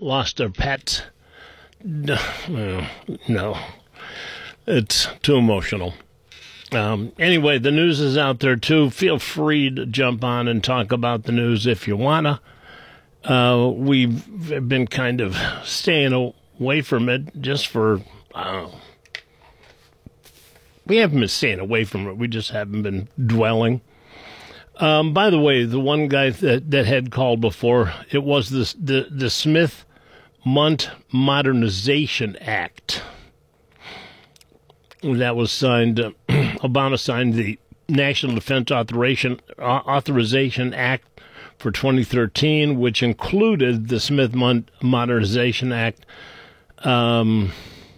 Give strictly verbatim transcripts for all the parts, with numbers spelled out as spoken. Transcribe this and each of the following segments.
lost their pets. No, no, it's too emotional. Um, anyway, the news is out there, too. Feel free to jump on and talk about the news if you want to. Uh, we've been kind of staying away from it just for, I don't know. We haven't been staying away from it. We just haven't been dwelling. Um, by the way, the one guy that, that had called before, it was the, the, the Smith-Mundt Modernization Act. That was signed, uh, Obama signed the National Defense Authorization, uh, Authorization Act for twenty thirteen, which included the Smith-Mundt Modernization Act. Um,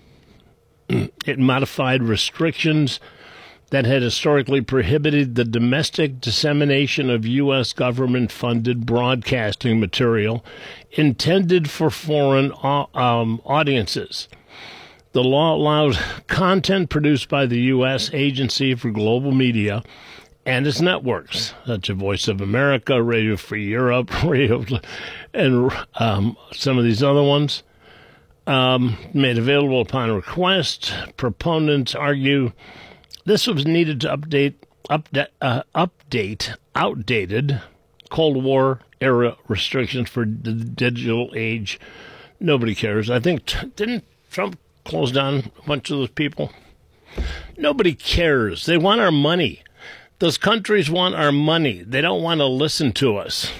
it modified restrictions that had historically prohibited the domestic dissemination of U S government-funded broadcasting material intended for foreign um, audiences. The law allows content produced by the U S Agency for Global Media and its networks, such as Voice of America, Radio Free Europe, Radio, and um, some of these other ones, um, made available upon request. Proponents argue this was needed to update, update, uh, update outdated Cold War era restrictions for the digital age. Nobody cares. I think, didn't Trump close down a bunch of those people? Nobody cares. They want our money. Those countries want our money. They don't want to listen to us.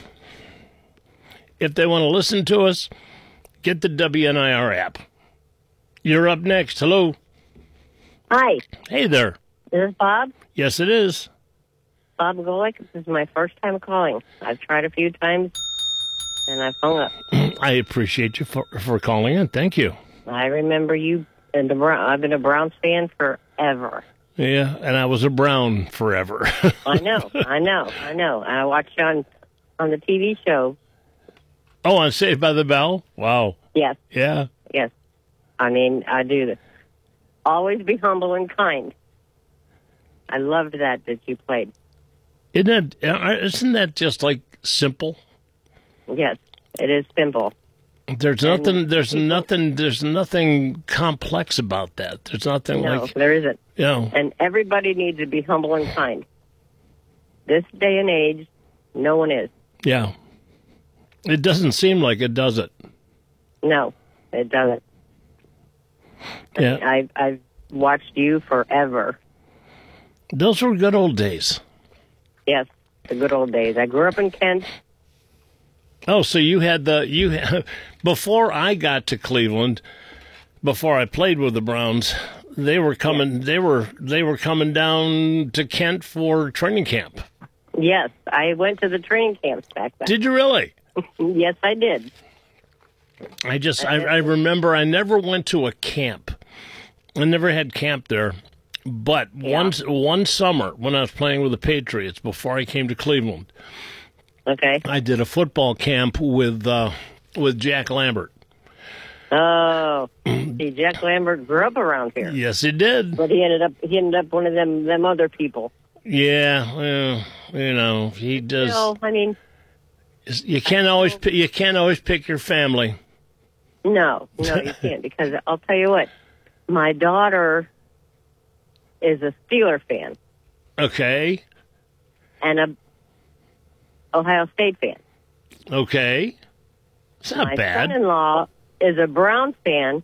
If they want to listen to us, get the W N I R app. You're up next. Hello. Hi. Hey there. Is this Bob? Yes, it is. Bob Golick. This is my first time calling. I've tried a few times, and I've hung up. I appreciate you for, for calling in. Thank you. I remember you, and the Brown, I've been a Browns fan forever. Yeah, and I was a Brown forever. I know, I know, I know. I watched you on, on the T V show. Oh, on Saved by the Bell? Wow. Yes. Yeah. Yes. I mean, I do this. Always be humble and kind. I loved that that you played. Isn't that, isn't that just, like, simple? Yes, it is simple. There's nothing. There's nothing. There's nothing complex about that. There's nothing no, like. there isn't. You know. And everybody needs to be humble and kind. This day and age, no one is. Yeah. It doesn't seem like it, does it? No, it doesn't. Yeah. I, I've I've watched you forever. Those were good old days. Yes, the good old days. I grew up in Kent. Oh, so you had the you had, before I got to Cleveland, before I played with the Browns, they were coming. Yeah. They were they were coming down to Kent for training camp. Yes, I went to the training camps back then. Did you really? Yes, I did. I just I, I remember I never went to a camp. I never had camp there, but yeah. one one summer when I was playing with the Patriots before I came to Cleveland. Okay. I did a football camp with uh, with Jack Lambert. Oh, see, Jack Lambert grew up around here. Yes, he did. But he ended up he ended up one of them them other people. Yeah, well, you know, he does. No, I mean, you can't always pick, you can't always pick your family. No, no, you can't, because I'll tell you what, my daughter is a Steeler fan. Okay. And a Ohio State fan. Okay. It's not my bad. My son-in-law is a Browns fan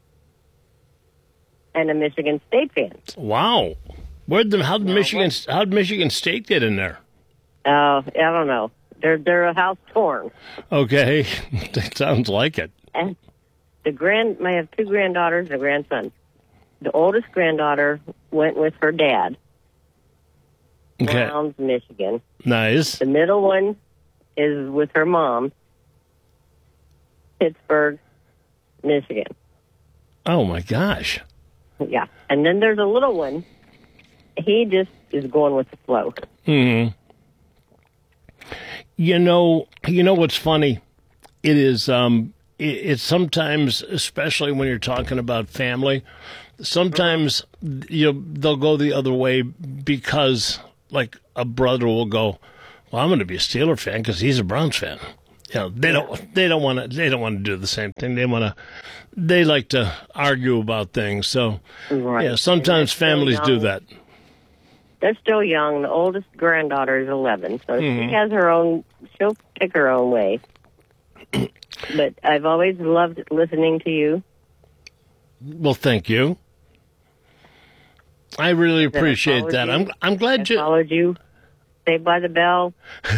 and a Michigan State fan. Wow. Where the how did no, Michigan what? how did Michigan State get in there? Oh, uh, I don't know. They're they're a house torn. Okay. That sounds like it. And the grand I have two granddaughters and a grandson. The oldest granddaughter went with her dad. Okay. Browns, Michigan. Nice. The middle one is with her mom. Pittsburgh, Michigan. Oh my gosh. Yeah. And then there's a little one. He just is going with the flow. Hmm. You know, you know what's funny? It is um it, it's sometimes, especially when you're talking about family, sometimes you know, they'll go the other way because like a brother will go, well, I'm going to be a Steeler fan because he's a Browns fan. You know, they don't. They don't want to. They don't want to do the same thing. They want to. They like to argue about things. So, Right. yeah, sometimes families do young. that. They're still young. The oldest granddaughter is eleven, so Mhm. she has her own. She'll pick her own way. But I've always loved listening to you. Well, thank you. I really Then I appreciate followed that. you. I'm. I'm I glad you followed you. Saved by the Bell.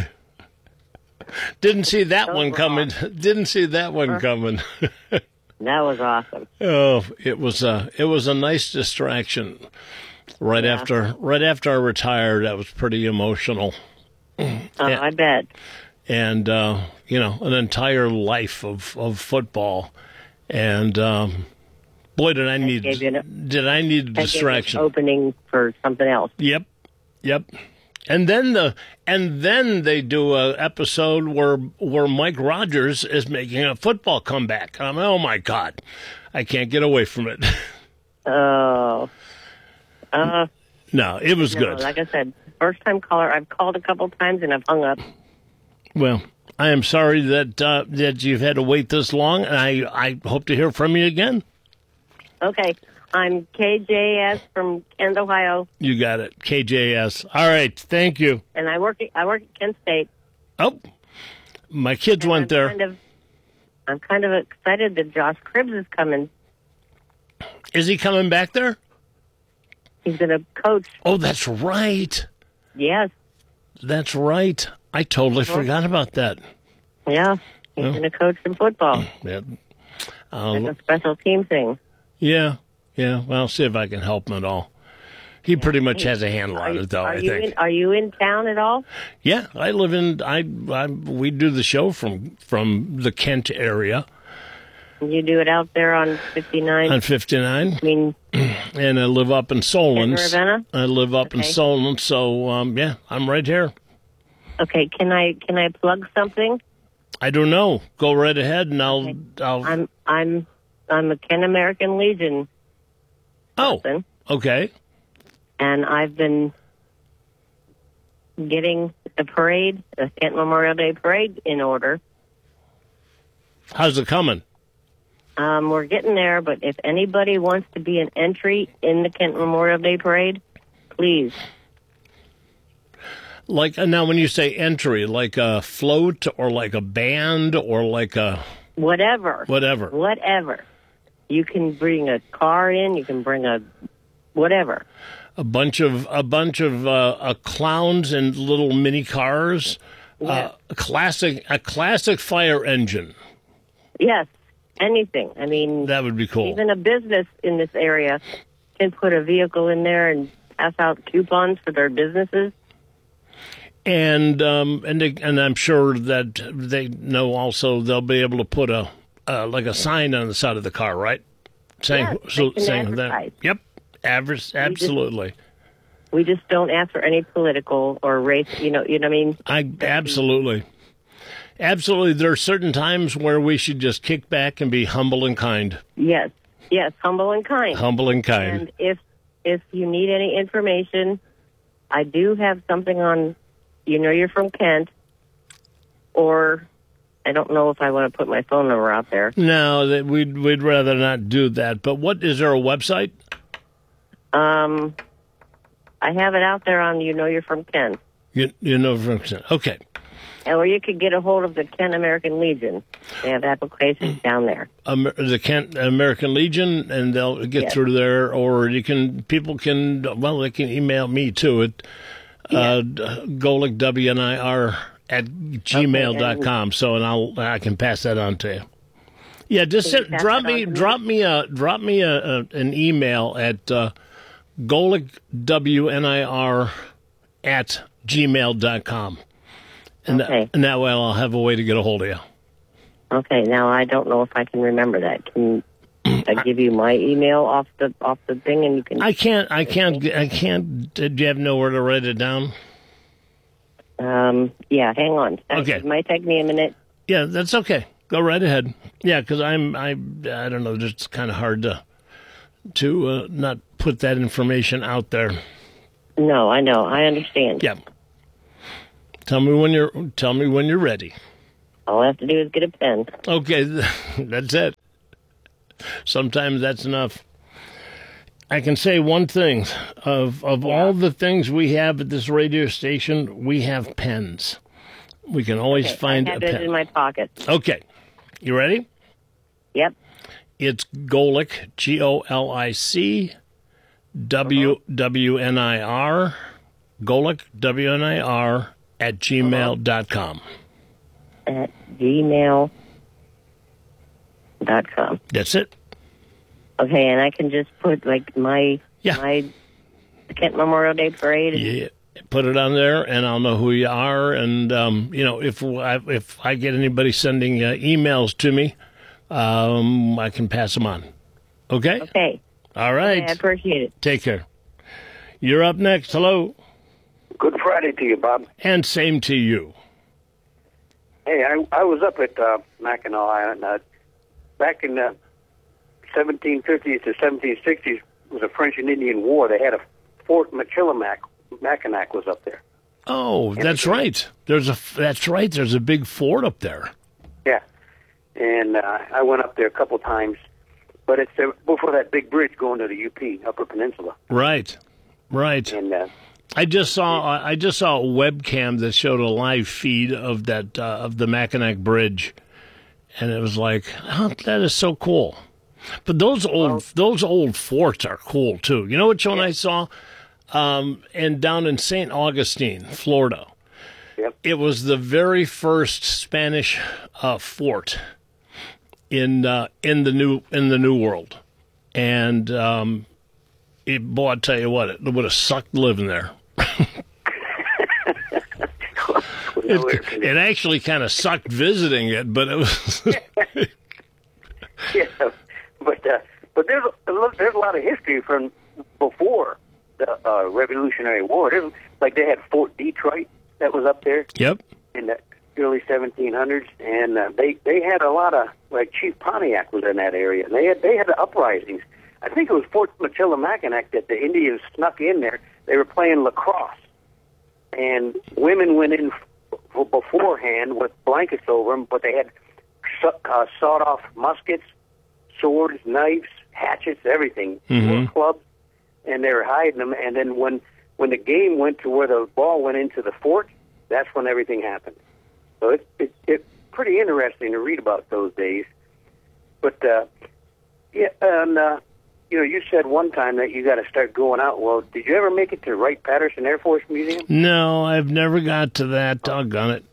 didn't see that Those one were coming. Didn't see that one Huh? coming. That was awesome. Oh, it was a. It was a nice distraction. Right Yeah. after. Right after I retired, that was pretty emotional. Uh, Yeah. I bet. And uh, you know, an entire life of, of football, and um, boy, did I need gave you an- did I need a That gave us distraction? opening for something else. Yep, yep. And then the and then they do a episode where where Mike Rogers is making a football comeback. I'm oh my god, I can't get away from it. Oh. Uh, No, it was no, good. like I said, first time caller. I've called a couple times and I've hung up. Well, I am sorry that uh, that you've had to wait this long, and I I hope to hear from you again. Okay. I'm K J S from Kent, Ohio, You got it. K J S. All right. Thank you. and I work. I work at Kent State. Oh, my kids And went I'm there. Kind of, I'm kind of excited that Josh Cribbs is coming. Is he coming back there? He's going to coach. Oh, that's right. Yes. That's right. I totally forgot about that. Yeah. He's Yeah. going to coach some football. Yeah. It's Um, a special team thing. yeah. Yeah. Well, I'll see if I can help him at all. He pretty much has a handle Are on you, it, though, are I you think. in, are you in town at all? Yeah, I live in. I, I we do the show from from the Kent area You do it out there on fifty-nine. on fifty-nine, I mean, and I live up in Solon. In Ravenna? I live up in Okay. Solon, so um, yeah, I'm right here. okay. Can I can I plug something? I don't know. Go right ahead, and I'll. Okay. I'll I'm I'm I'm a Kent American Legion oh, person, okay. and I've been getting the parade, the Kent Memorial Day parade, in order. How's it coming? Um, we're getting there, but if anybody wants to be an entry in the Kent Memorial Day parade, please. Like uh, now, when you say entry, like a float or like a band or like a Whatever. whatever. Whatever. You can bring a car in. You can bring a whatever. A bunch of a bunch of uh, uh, clowns in little mini cars. Yeah. Uh, a classic a classic fire engine. Yes. Anything. I mean, That would be cool. even a business in this area can put a vehicle in there and pass out coupons for their businesses. And um, and they, and I'm sure that they know also they'll be able to put a uh, like a sign on the side of the car, right? Saying Yes, they can saying advertise. that. Yep. Average, absolutely. We just don't ask for any political or race. You know. You know what I mean? I absolutely, absolutely. There are certain times where we should just kick back and be humble and kind. Yes. Yes. Humble and kind. Humble and kind. And if if you need any information, I do have something on. You know, you're from Kent, or I don't know if I want to put my phone number out there. No, that we'd we'd rather not do that. But what is there a website? Um, I have it out there on. You know, you're from Kent, You you know from okay. or you could get a hold of the Kent American Legion. They have applications down there. Um, the Kent American Legion, and they'll get Yes. through there. Or you can people can well they can email me too at uh, Golick W N I R at gmail dot com. So and I'll I can pass that on to you. Yeah, just Can you send, pass drop that on me to me? drop me a drop me a, a an email at uh, Golick W N I R at gmail dot com. And, Okay. that, and that way I'll have a way to get a hold of you. Okay, now I don't know if I can remember that. Can I give you my email off the off the thing, and you can? I can't. I can't. I can't. Do you have nowhere to write it down? Um, yeah, hang on. Okay. It might take me a minute. Yeah, that's okay. Go right ahead. Yeah, because I'm. I. I don't know. It's kind of hard to to uh, not put that information out there. No, I know. I understand. Yeah. Tell me when you're. Tell me when you're ready. All I have to do is get a pen. Okay, that's it. Sometimes that's enough. I can say one thing. Of of Yeah. all the things we have at this radio station, we have pens. We can always Okay, find I a have it pen. in my pocket. Okay. You ready? Yep. It's Golic, G O L I C, W W N I R, Golic, W N I R, at gmail dot com. At gmail dot com. That's it. Okay, and I can just put like my Yeah. my Kent Memorial Day Parade. And, Yeah. Put it on there, and I'll know who you are. And, um, you know, if I, if I get anybody sending uh, emails to me, um, I can pass them on. Okay? Okay. All right. I appreciate it. Take care. You're up next. Hello. Good Friday to you, Bob. And same to you. Hey, I, I was up at uh, Mackinac Island. Uh, back in the seventeen fifties to seventeen sixties was a French and Indian War. They had a Fort Michilimack. Mackinac was up there. Oh, that's right. There's a that's right. There's a big fort up there. Yeah. And uh, I went up there a couple times. But it's uh, before that big bridge going to the U P, Upper Peninsula. Right. Right. And uh, I just saw I just saw a webcam that showed a live feed of that uh, of the Mackinac Bridge, and it was like, oh, that is so cool. But those old Well- those old forts are cool too. You know what one I saw? Um, and down in Saint Augustine, Florida. Yep. It was the very first Spanish uh, fort in uh, in the new in the New World, and um, it, boy, I tell you what, it would have sucked living there. It, it actually kind of sucked visiting it, but it was. yeah, but uh, but there's a, lo- there's a lot of history from before the uh, Revolutionary War. There's, like they had Fort Detroit that was up there Yep. in the early seventeen hundreds, and uh, they they had a lot of like Chief Pontiac was in that area. And they had they had the uprisings. I think it was Fort Michilimackinac that the Indians snuck in there. They were playing lacrosse, and women went in f- beforehand with blankets over them, but they had uh, sawed-off muskets, swords, knives, hatchets, everything, Mhm. clubs, and they were hiding them. And then when when the game went to where the ball went into the fort, that's when everything happened. So it's it, it's pretty interesting to read about those days. But uh, yeah, and uh, you know, you said one time that you got to start going out. Well, did you ever make it to Wright-Patterson Air Force Museum? No, I've never got to that. Doggone it.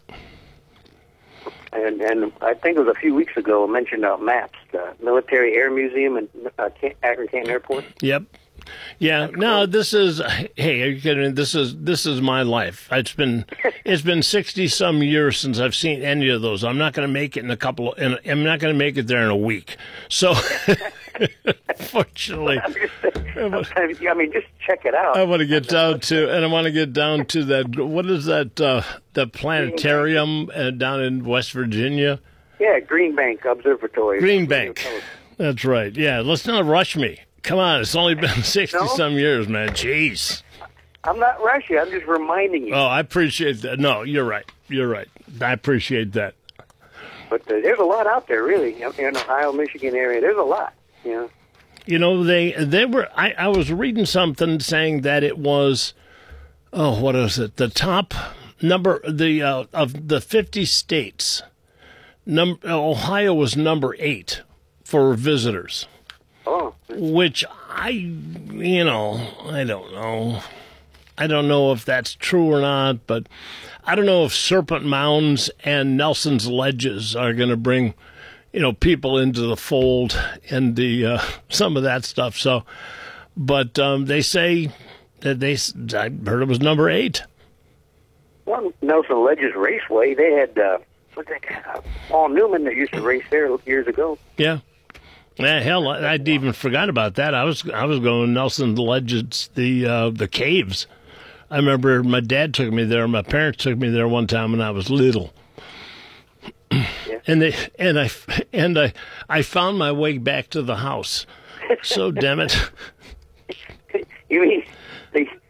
And and I think it was a few weeks ago I mentioned uh, MAPS, the Military Air Museum in uh, Can- Akron Canton Airport. Yep. Yeah. No, this is. Hey, are you kidding? This is this is my life. It's been it's been sixty some years since I've seen any of those. I'm not going to make it in a couple. Of, in, I'm not going to make it there in a week. So, fortunately, I'm just saying, sometimes, I mean, just check it out. I want to get down to, and I want to get down to that. What is that? Uh, the planetarium uh, down in West Virginia. Yeah, Green Bank Observatory. Green Bank. That's right. Yeah. Let's not rush me. Come on. It's only been sixty No? some years, man. Jeez. I'm not rushing. I'm just reminding you. Oh, I appreciate that. No, you're right. You're right. I appreciate that. But uh, there's a lot out there, really, in Ohio, Michigan area. There's a lot. You know. You know, they they were. I, I was reading something saying that it was. Oh, what is it? The top number the uh, of the fifty states. Number Ohio was number eight for visitors. Oh, Which I, you know, I don't know. I don't know if that's true or not, but I don't know if Serpent Mounds and Nelson's Ledges are going to bring, you know, people into the fold and the uh, some of that stuff. So, but um, they say that they, I heard it was number eight. one Nelson Ledges Raceway. They had uh, what they uh, Paul Newman that used to race there years ago. Yeah. Yeah, hell, I- I'd even forgot about that. I was I was going Nelson Ledges, the uh, the caves. I remember my dad took me there. My parents took me there one time when I was little. Yeah. And they and I and I I found my way back to the house. So damn it. You mean they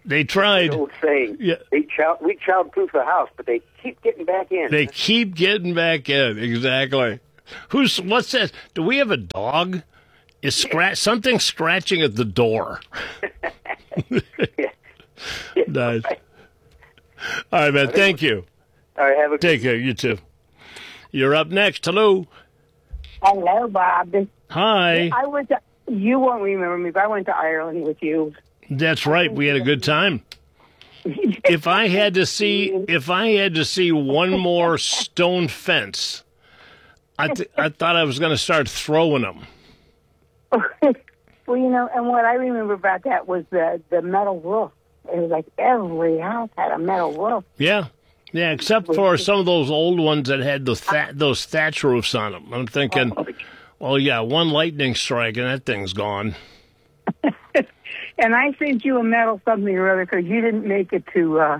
They tried. The old saying. Yeah. They child, we child-proof the house, but they keep getting back in. They keep getting back in. Exactly. Who's? What's that? Do we have a dog? Is scratch something scratching at the door? yeah. Nice. All right, man. Thank you. All right, have a Take care. You too. You're up next. Hello. Hello, Bob. Hi. I was. You won't remember me, but I went to Ireland with you. That's right. We had a good time. If I had to see, if I had to see one more stone fence, I th- I thought I was going to start throwing them. Well, you know, and what I remember about that was the the metal roof. It was like every house had a metal roof. Yeah, yeah. Except for some of those old ones that had the that those thatch roofs on them. I'm thinking, well, yeah, one lightning strike and that thing's gone. And I sent you a metal something or other because you didn't make it to. Uh,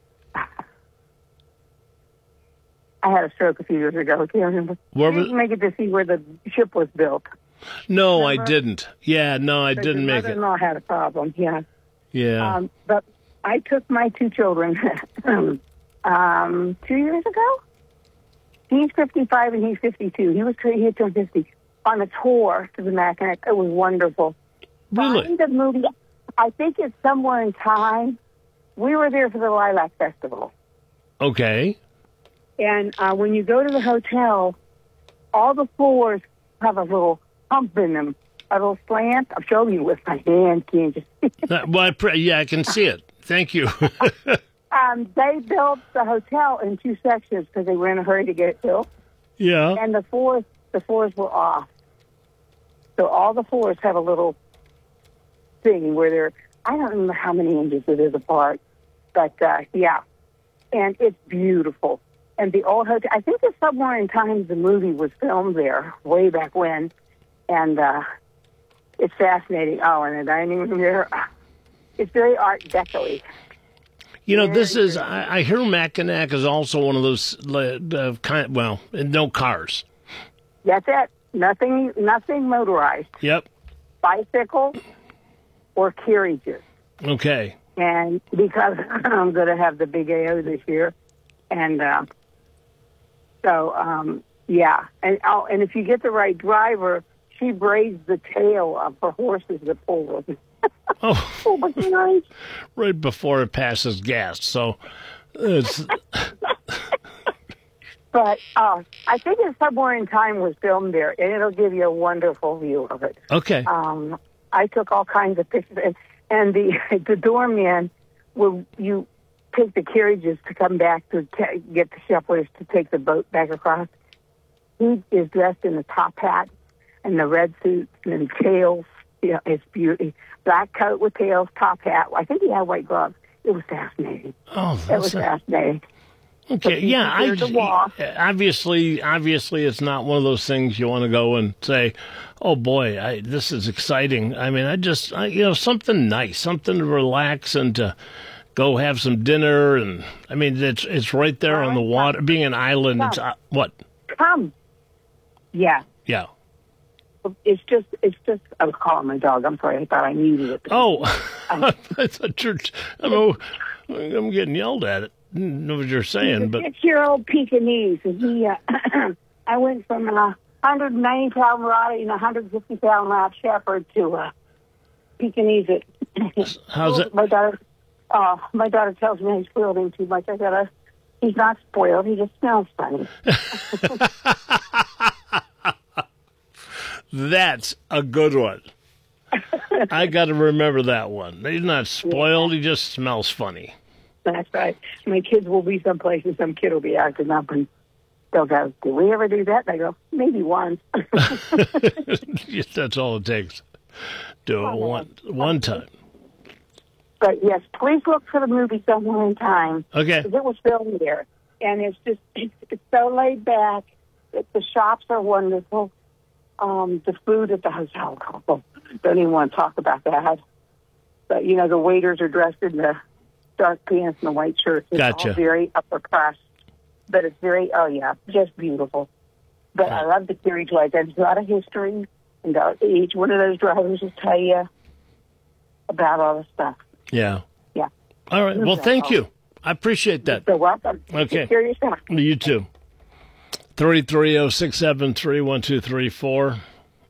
I had a stroke a few years ago. I can't remember. Where you was- didn't make it to see where the ship was built. No, Remember? I didn't. Yeah, no, I But didn't your make it. mother-in-law had a problem. Yeah. Yeah. Um, but I took my two children um, two years ago. He's fifty-five and he's fifty-two. He was he had turned fifty on a tour to the Mackinac. It was wonderful. Really? Find the movie. I think it's somewhere in time. We were there for the Lilac Festival, Okay. and uh, when you go to the hotel, all the floors have a little hump in them, a little slant. I'm showing you with my hand, can't you see? Uh, well, I pre- yeah, I can see it. Thank you. Um, they built the hotel in two sections because they were in a hurry to get it built, Yeah. and the floors the floors were off. So all the floors have a little thing where they're, I don't remember how many inches it is apart, but uh, yeah, and it's beautiful. And the old hotel, I think it's somewhere in time the movie was filmed there way back when, and uh, it's fascinating. Oh, and the dining room there, it's very Art Deco-y. You know, this is, I, I hear Mackinac is also one of those, uh, kind well, no cars. That's it. Nothing, nothing motorized. Yep. Bicycle or carriages. Okay. And because I'm going to have the big A O this year, and uh, so um, yeah, and oh, and if you get the right driver, she braids the tail of her horses that pull them. Oh, Oh, but nice. right before it passes gas. So it's, But uh, I think it's somewhere in time was filmed there, and it'll give you a wonderful view of it. okay. Um, I took all kinds of pictures, and, and the the doorman will you take the carriages to come back to t- get the shepherds to take the boat back across. He is dressed in the top hat and the red suit and tails. You know, it's beauty. Black coat with tails, top hat. I think he had white gloves. It was fascinating. Oh, It that's was a, fascinating. okay. Yeah, I, compared to walk. obviously, obviously, it's not one of those things you want to go and say, "Oh boy, I, this is exciting." I mean, I just, I, you know, something nice, something to relax and to go have some dinner, and I mean, it's it's right there on the water. Being an island, it's uh, what? Come. Yeah. Yeah. It's just, it's just, I was calling my dog. I'm sorry. I thought I muted it. Oh, I thought you're. I mean, I'm getting yelled at. It. Didn't know what you're saying, but six-year-old Pekingese, and he, uh, I went from a one hundred ninety pound Rottie and a one hundred fifty pound lab shepherd to a Pekingese. how's it? My daughter, uh, my daughter tells me I spoiled him too much. I said, uh, he's not spoiled. He just smells funny. That's a good one. I got to remember that one. He's not spoiled. He just smells funny. That's right. My kids will be someplace and some kid will be acting up and they'll go, did we ever do that? And I go, maybe once. That's all it takes. Do it one one time. But yes, please look for the movie somewhere in time. Okay. Because it was filmed there. And it's just, it's, it's so laid back. It, the shops are wonderful. Um, the food at the hotel, oh, don't even want to talk about that. But, you know, the waiters are dressed in the dark pants and the white shirts. It's Gotcha. all very upper class. But it's very, oh, yeah, just beautiful. But I love the carriage lights. There's a lot of history. And uh, each one of those drivers will tell you about all the stuff. Yeah. Yeah. All right. Well, thank you. I appreciate that. You're welcome. Okay. Take care of yourself. You too. three three zero, six seven three, one two three four.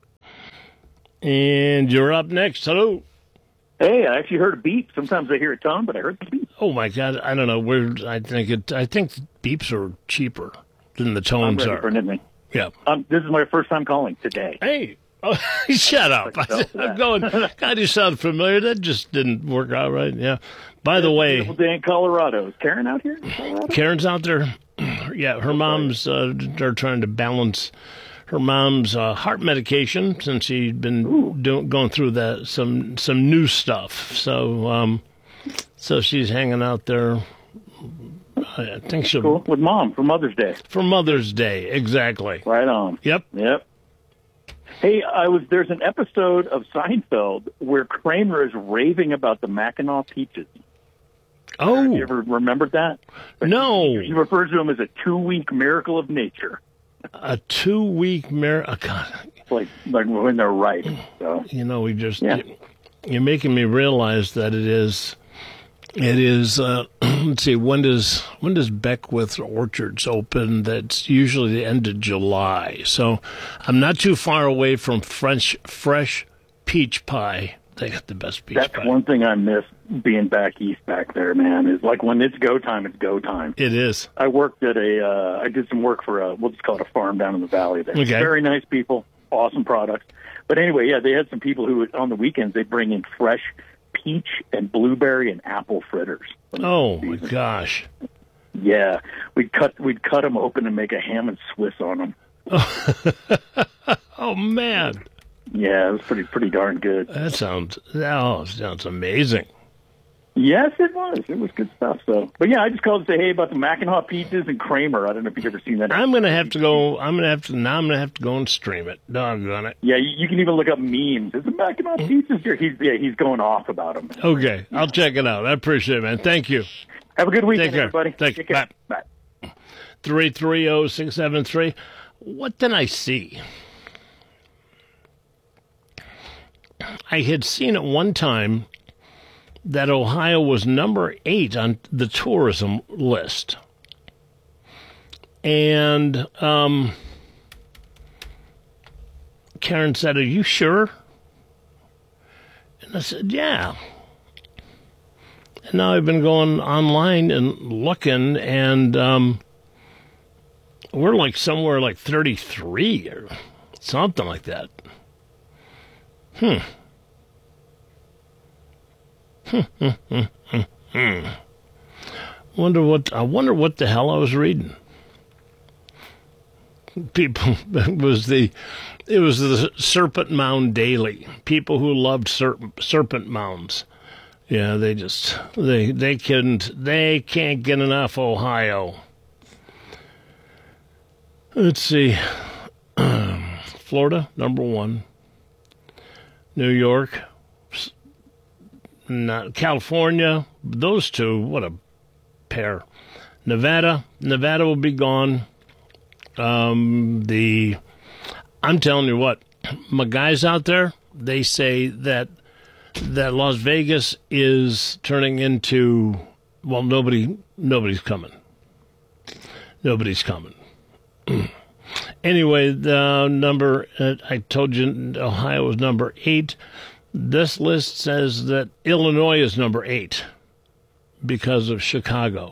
And you're up next. Hello. Hey, I actually heard a beep. Sometimes I hear a tone, but I heard the beep. Oh my God! I don't know where. I think it. I think beeps are cheaper than the tones I'm ready are. for anything. Yeah. Um, this is my first time calling today. Hey. Oh, shut up! I, I'm going. God, you sound familiar. That just didn't work out right. Yeah. By the way, Beautiful day in Colorado. Is Karen out here? In Colorado? Karen's out there. Yeah, her mom's. Uh, they're trying to balance her mom's uh, heart medication since she'd been doing going through that some some new stuff. So um, so she's hanging out there. I think she'll Cool. With Mom for Mother's Day. for Mother's Day. Exactly. Right on. Yep. Yep. Hey, I was. There's an episode of Seinfeld where Kramer is raving about the Mackinac peaches. Oh. You ever remembered that? No. He refers to them as a two-week miracle of nature. A two-week mar- oh, God. It's like, like when they're ripe. So. You know, we just Yeah. you're making me realize that it is it is uh, let's see, when does when does Beckwith Orchards open? That's usually the end of July. So I'm not too far away from French fresh peach pie. They got the best peach That's pie. one thing I miss being back east back there, man, is like when it's go time, it's go time. It is. I worked at a, uh, I did some work for a, we'll just call it a farm down in the valley there. Okay. Very nice people, awesome products. But anyway, yeah, they had some people who, would, on the weekends, they'd bring in fresh peach and blueberry and apple fritters. Oh, my gosh. Yeah. We'd cut, we'd cut them open and make a ham and Swiss on them. Oh, man. Yeah, it was pretty, pretty darn good. That sounds, oh, sounds amazing. Yes, it was. It was good stuff. So, but yeah, I just called to say hey about the Mackinac peaches and Kramer. I don't know if you've ever seen that. I'm going to have to go, I'm going to have to, now I'm going to have to go and stream it. Doggone it. Yeah, you, you can even look up memes. Is it Mackinac peaches? Here, he's yeah, he's going off about them. Okay, I'll check it out. I appreciate it, man. Thank you. Have a good weekend, Take care. everybody. Thank Take you. care. Bye. Bye. three three zero, six seven three. What did I see? I had seen at one time that Ohio was number eight on the tourism list. And um, Karen said, "Are you sure?" And I said, "Yeah." And now I've been going online and looking, and um, we're like somewhere like thirty-three or something like that. Hmm. Hmm. Hmm. Hmm. Hmm. Hmm. Wonder what I wonder what the hell I was reading. People, it was the, it was the Serpent Mound Daily. People who loved serp, serpent mounds. Yeah, they just they they couldn't they can't get enough Ohio. Let's see. Florida, number one. New York, not California. Those two, what a pair. Nevada, Nevada will be gone. Um, the, I'm telling you what, my guys out there, they say that that Las Vegas is turning into, well, nobody, nobody's coming. Nobody's coming. Anyway, the number, uh, I told you Ohio was number eight. This list says that Illinois is number eight because of Chicago.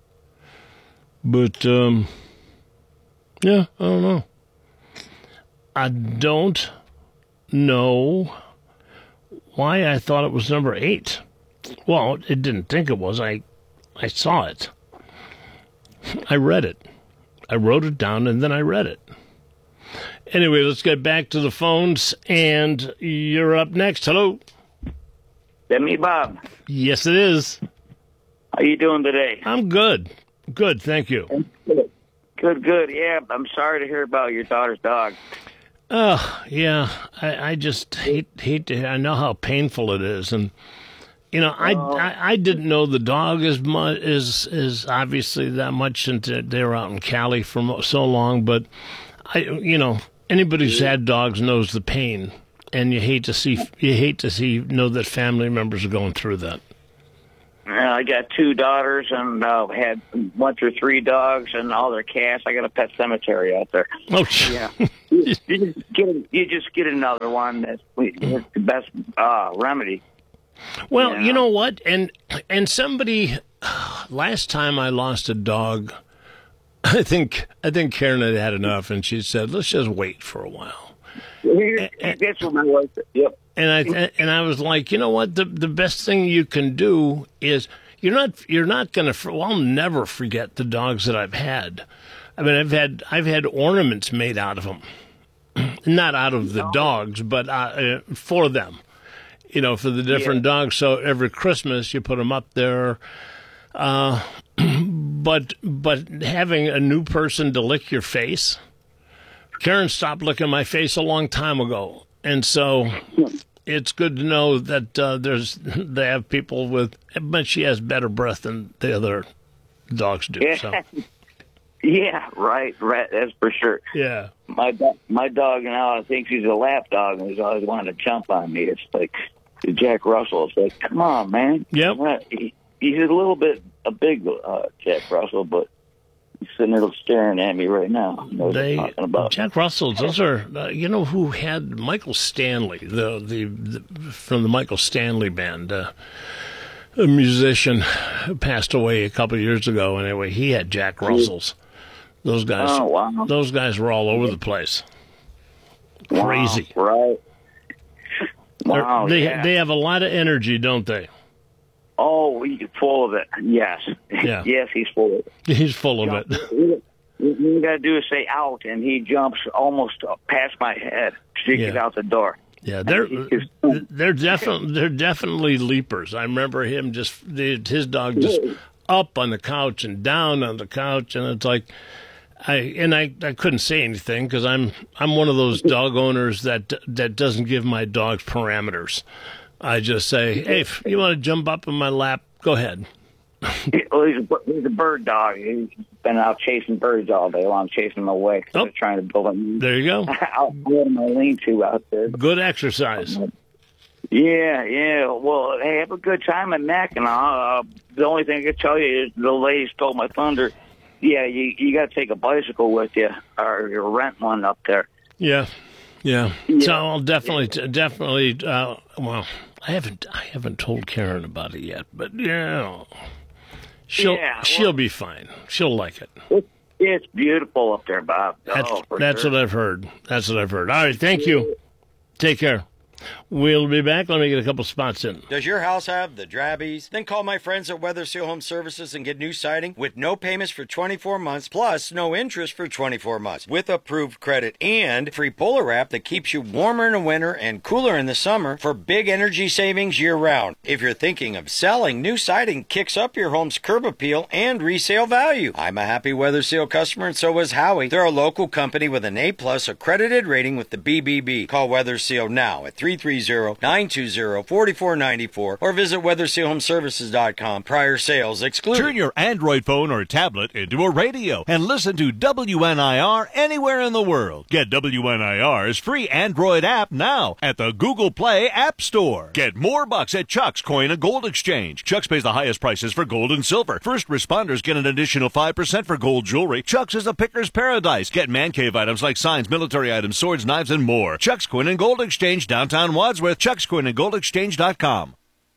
But, um, yeah, I don't know. I don't know why I thought it was number eight. Well, it didn't think it was. I, I saw it. I read it. I wrote it down, and then I read it. Anyway, let's get back to the phones, and you're up next. Hello. That me, Bob. Yes, it is. How you doing today? I'm good. Good, thank you. Good, good. Yeah, I'm sorry to hear about your daughter's dog. Oh, yeah. I, I just hate hate to. I know how painful it is, and you know, I, I, I didn't know the dog as much is is obviously that much since they were out in Cali for so long. But I, you know, anybody who's had dogs knows the pain, and you hate to see you hate to see know that family members are going through that. Uh, I got two daughters and uh, had one through three dogs and all their cats. I got a pet cemetery out there. Oh, yeah. you, you just get you just get another one. That's, that's the best uh, remedy. Well, yeah. you know what? And and somebody last time I lost a dog, I think I think Karen had had enough, and she said, "Let's just wait for a while." That's what my wife said. Yep. And I and I was like, you know what? The the best thing you can do is you're not you're not going to. Well, I'll never forget the dogs that I've had. I mean, I've had I've had ornaments made out of them, not out of the dogs, but uh, for them. You know, for the different yeah. dogs. So every Christmas you put them up there. Uh, but but having a new person to lick your face. Karen stopped licking my face a long time ago, and so it's good to know that uh, there's they have people with, but she has better breath than the other dogs do. Yeah, so. yeah, right, right. That's for sure. Yeah, my do- my dog now I think he's a lap dog, and he's always wanting to jump on me. It's like Jack Russell. It's like, come on, man. Yep. He, he's a little bit a big uh, Jack Russell, but. He's sitting there staring at me right now. You know they, what I'm talking about. Jack Russell, those are, uh, you know, who had Michael Stanley, the the, the from the Michael Stanley Band, uh, a musician who passed away a couple of years ago. Anyway, he had Jack Russells. Those guys, oh, wow. those guys were all over the place. Crazy, wow, right? Wow, they yeah. they have a lot of energy, don't they? Oh, he's full of it. Yes. Yeah. Yes, he's full of it. He's full of it. What you got to do is say out, and he jumps almost past my head to yeah. get out the door. Yeah, they're they're definitely they're definitely leapers. I remember him just his dog just up on the couch and down on the couch, and it's like I and I, I couldn't say anything because I'm I'm one of those dog owners that that doesn't give my dogs parameters. I just say, hey, if you want to jump up in my lap, go ahead. Well, he's a, he's a bird dog. He's been out chasing birds all day long, chasing them away. Oh. They're trying to build them. There you go. I'll build my lean-to out there. Good exercise. Yeah, yeah. Well, hey, have a good time at Mackinac. Uh, the only thing I can tell you is the lady stole my thunder. Yeah, you you got to take a bicycle with you or you rent one up there. Yeah. Yeah. yeah. So I'll definitely, definitely. Uh, well, I haven't, I haven't told Karen about it yet, but yeah, she'll, yeah, well, she'll be fine. She'll like it. It's, it's beautiful up there, Bob. That's, oh, that's sure. what I've heard. That's what I've heard. All right. Thank you. Take care. We'll be back. Let me get a couple spots in. Does your house have the drabbies? Then call my friends at Weather Seal Home Services and get new siding with no payments for twenty-four months, plus no interest for twenty-four months, with approved credit and free Polar Wrap that keeps you warmer in the winter and cooler in the summer for big energy savings year-round. If you're thinking of selling, new siding kicks up your home's curb appeal and resale value. I'm a happy Weather Seal customer, and so is Howie. They're a local company with an A-plus accredited rating with the B B B. Call Weather Seal now at three three zero, nine two zero, four four nine four or visit weather seal home services dot com. Prior sales excluded. Turn your Android phone or tablet into a radio and listen to W N I R anywhere in the world. Get W N I R's free Android app now at the Google Play App Store. Get more bucks at Chuck's Coin and Gold Exchange. Chuck's pays the highest prices for gold and silver. First responders get an additional five percent for gold jewelry. Chuck's is a picker's paradise. Get man cave items like signs, military items, swords, knives, and more. Chuck's Coin and Gold Exchange, downtown Wadsworth. Chuck's Coin and Gold Exchange dot com.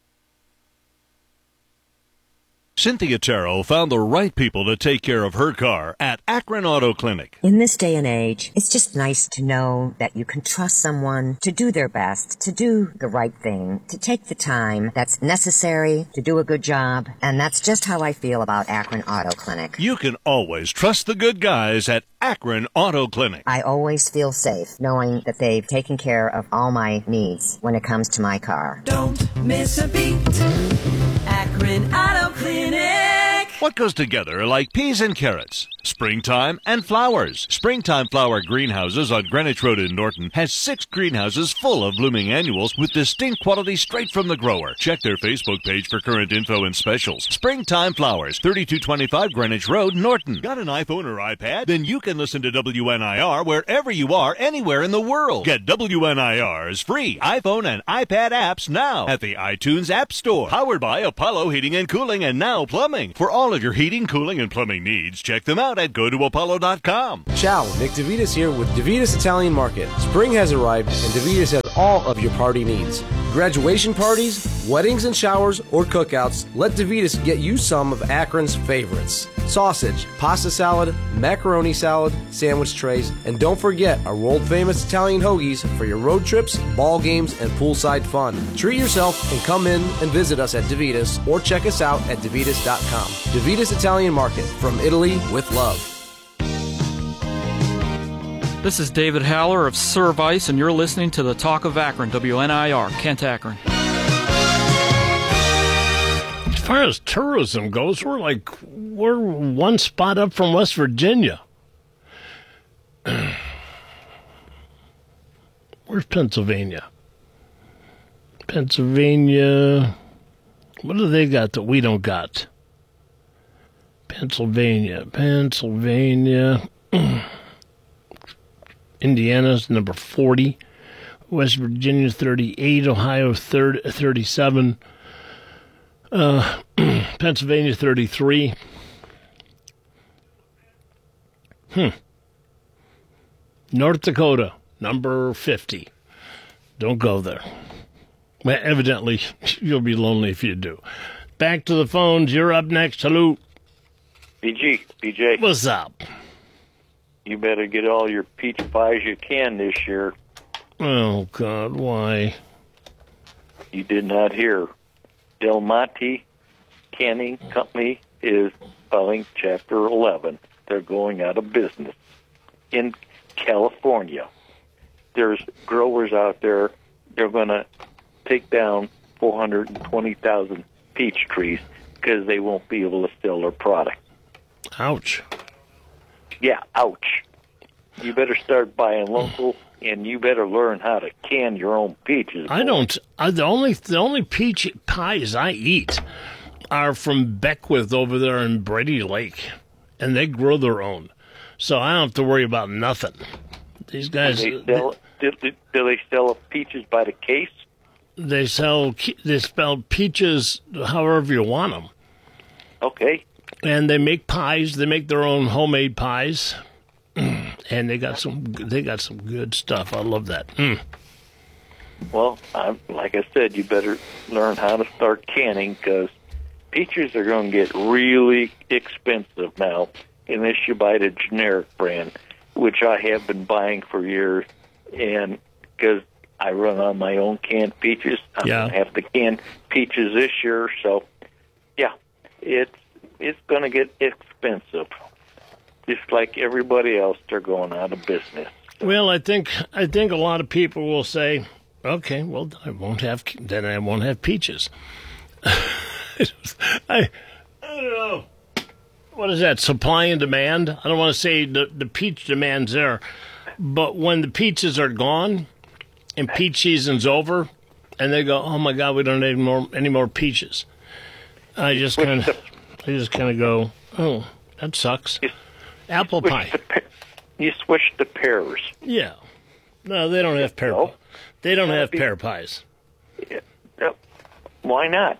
Cynthia Terrell found the right people to take care of her car at Akron Auto Clinic. In this day and age, it's just nice to know that you can trust someone to do their best, to do the right thing, to take the time that's necessary to do a good job. And that's just how I feel about Akron Auto Clinic. You can always trust the good guys at Akron Auto Clinic. I always feel safe knowing that they've taken care of all my needs when it comes to my car. Don't miss a beat. Akron Auto Clinic. What goes together like peas and carrots? Springtime and flowers. Springtime Flower Greenhouses on Greenwich Road in Norton has six greenhouses full of blooming annuals with distinct quality straight from the grower. Check their Facebook page for current info and specials. Springtime Flowers, thirty-two twenty-five Greenwich Road, Norton. Got an iPhone or iPad? Then you can listen to W N I R wherever you are, anywhere in the world. Get W N I R's free iPhone and iPad apps now at the iTunes App Store. Powered by Apollo Heating and Cooling and Now Plumbing. For all of your heating, cooling, and plumbing needs, check them out at go to apollo dot com. Ciao, Nick DeVitas here with DeVitas Italian Market. Spring has arrived and DeVitas has all of your party needs. Graduation parties, weddings and showers, or cookouts, let DeVitas get you some of Akron's favorites. Sausage, pasta salad, macaroni salad, sandwich trays, and don't forget our world-famous Italian hoagies for your road trips, ball games, and poolside fun. Treat yourself and come in and visit us at DeVitas or check us out at devitas dot com. DeVitas Italian Market, from Italy with love. This is David Haller of Service, and you're listening to the Talk of Akron, W N I R, Kent, Akron. As far as tourism goes, we're like, we're one spot up from West Virginia. Where's Pennsylvania? Pennsylvania, what do they got that we don't got? Pennsylvania, Pennsylvania... Indiana's number forty, West Virginia thirty-eight, Ohio thirty, thirty-seven, uh, Pennsylvania thirty-three. Hmm. North Dakota, number fifty. Don't go there. Well, evidently, you'll be lonely if you do. Back to the phones. You're up next. Hello. B G, B J. What's up? You better get all your peach pies you can this year. Oh, God, why? You did not hear. Del Monte Canning Company is filing Chapter eleven. They're going out of business in California. There's growers out there, they're going to take down four hundred twenty thousand peach trees because they won't be able to sell their product. Ouch. Yeah, ouch. You better start buying local, and you better learn how to can your own peaches. I don't. I, the only the only peach pies I eat are from Beckwith over there in Brady Lake, and they grow their own, so I don't have to worry about nothing. These guys. Do they sell, do, do, do they sell peaches by the case? They sell. They spell peaches however you want them. Okay. And they make pies. They make their own homemade pies, and they got some. They got some good stuff. I love that. Mm. Well, I'm, like I said, you better learn how to start canning because peaches are going to get really expensive now unless you buy the generic brand, which I have been buying for years, and because I run on my own canned peaches, I'm yeah. going to have to can peaches this year. So, yeah, it's. It's going to get expensive. Just like everybody else, they're going out of business. Well, I think I think a lot of people will say, "Okay, well, then I won't have then I won't have peaches." I I don't know. What is that? Supply and demand? I don't want to say the the peach demand's there, but when the peaches are gone and peach season's over, and they go, "Oh my God, we don't have any more any more peaches," I just kind of. I just kind of go, oh, that sucks. You, Apple you pie. The, you switch to pears. Yeah. No, they don't have pear. No. They don't have be, pear pies. Yeah, no. Why not?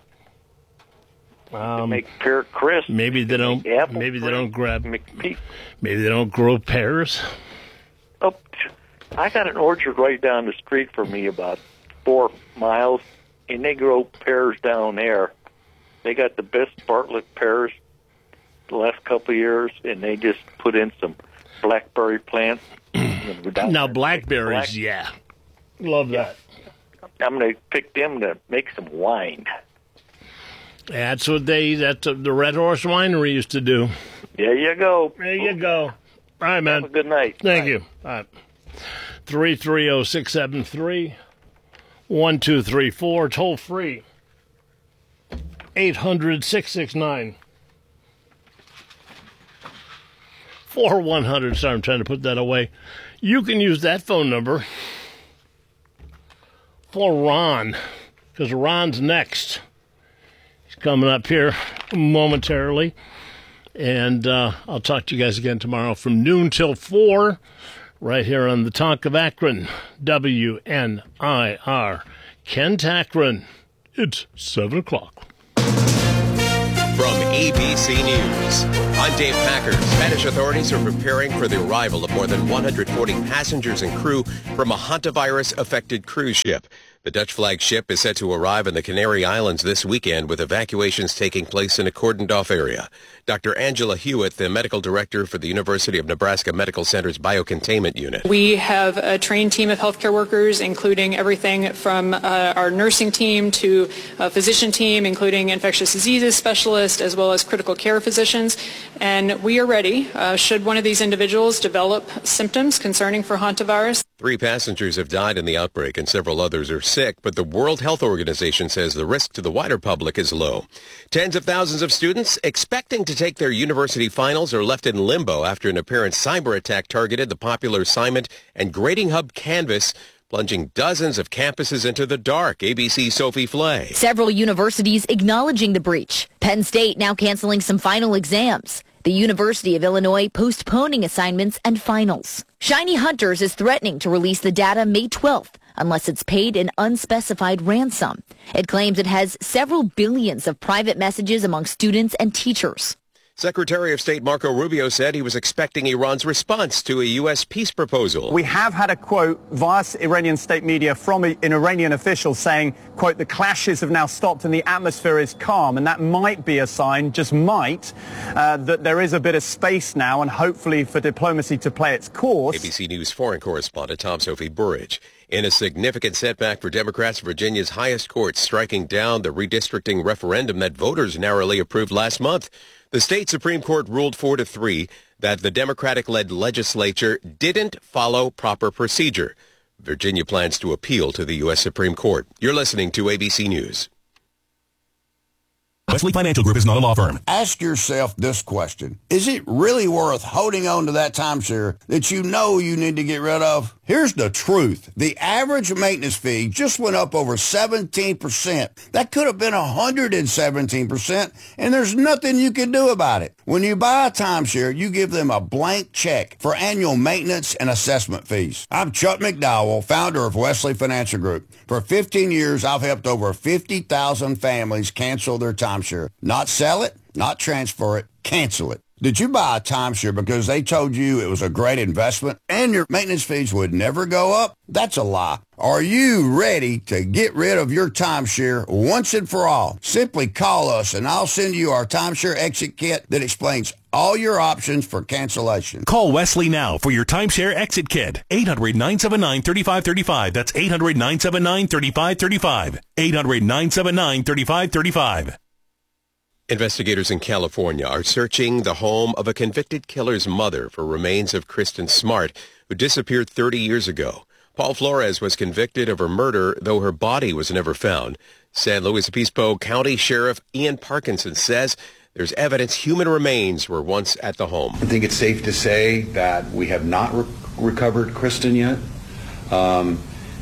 Um, make pear crisp. Maybe they don't. Maybe they don't grab. Maybe they don't grow pears. Oh, I got an orchard right down the street from me, about four miles, and they grow pears down there. They got the best Bartlett pears the last couple of years, and they just put in some blackberry plants. Now, blackberries, black. yeah. Love that. I'm going to pick them to make some wine. That's what they, that's what the Red Horse Winery used to do. There you go. There you go. All right, man. Have a good night. Thank Bye. you. All right. three three zero, six seven three, one two three four, toll free. eight hundred, six six nine, four one hundred. Sorry, I'm trying to put that away. You can use that phone number for Ron, because Ron's next. He's coming up here momentarily. And uh, I'll talk to you guys again tomorrow from noon till four, right here on the Talk of Akron, W N I R. Kent Akron. It's seven o'clock. From A B C News, I'm Dave Packer. Spanish authorities are preparing for the arrival of more than one hundred forty passengers and crew from a hantavirus-affected cruise ship. The Dutch flag ship is set to arrive in the Canary Islands this weekend, with evacuations taking place in a cordoned-off area. Doctor Angela Hewitt, the medical director for the University of Nebraska Medical Center's Biocontainment Unit. We have a trained team of healthcare workers, including everything from uh, our nursing team to a physician team, including infectious diseases specialists, as well as critical care physicians. And we are ready, uh, should one of these individuals develop symptoms concerning for hantavirus. Three passengers have died in the outbreak and several others are sick, but the World Health Organization says the risk to the wider public is low. Tens of thousands of students expecting to take their university finals are left in limbo after an apparent cyber attack targeted the popular assignment and grading hub Canvas, plunging dozens of campuses into the dark. A B C's Sophie Flay. Several universities acknowledging the breach. Penn State now canceling some final exams. The University of Illinois postponing assignments and finals. Shiny Hunters is threatening to release the data May twelfth unless it's paid an unspecified ransom. It claims it has several billions of private messages among students and teachers. Secretary of State Marco Rubio said he was expecting Iran's response to a U S peace proposal. We have had a quote via Iranian state media from an Iranian official saying, quote, the clashes have now stopped and the atmosphere is calm. And that might be a sign, just might, uh, that there is a bit of space now and hopefully for diplomacy to play its course. A B C News foreign correspondent Tom Sophie Burridge. In a significant setback for Democrats, Virginia's highest court striking down the redistricting referendum that voters narrowly approved last month. The state Supreme Court ruled four to three that the Democratic-led legislature didn't follow proper procedure. Virginia plans to appeal to the U S Supreme Court. You're listening to A B C News. Wesley Financial Group is not a law firm. Ask yourself this question. Is it really worth holding on to that timeshare that you know you need to get rid of? Here's the truth. The average maintenance fee just went up over seventeen percent. That could have been one hundred seventeen percent, and there's nothing you can do about it. When you buy a timeshare, you give them a blank check for annual maintenance and assessment fees. I'm Chuck McDowell, founder of Wesley Financial Group. For fifteen years, I've helped over fifty thousand families cancel their timeshare. Not sell it, not transfer it, cancel it. Did you buy a timeshare because they told you it was a great investment and your maintenance fees would never go up? That's a lie. Are you ready to get rid of your timeshare once and for all? Simply call us and I'll send you our timeshare exit kit that explains all your options for cancellation. Call Wesley now for your timeshare exit kit. eight hundred, nine seven nine, three five three five. That's eight hundred, nine seven nine, three five three five. eight hundred, nine seven nine, three five three five. Investigators in California are searching the home of a convicted killer's mother for remains of Kristen Smart, who disappeared thirty years ago. Paul Flores was convicted of her murder, though her body was never found. San Luis Obispo County Sheriff Ian Parkinson says there's evidence human remains were once at the home. I think it's safe to say that we have not re- recovered Kristen yet, um,